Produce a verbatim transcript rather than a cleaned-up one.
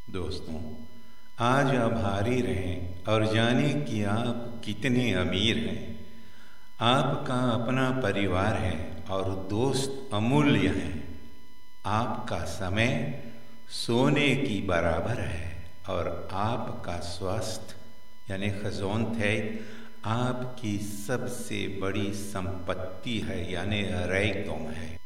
दोस्तों, आज आभारी रहें और जाने कि आप कितने अमीर हैं। आपका अपना परिवार है और दोस्त अमूल्य हैं। आपका समय सोने की बराबर है और आपका स्वास्थ्य यानी खजौनतैत आपकी सबसे बड़ी संपत्ति है यानी रैकम है।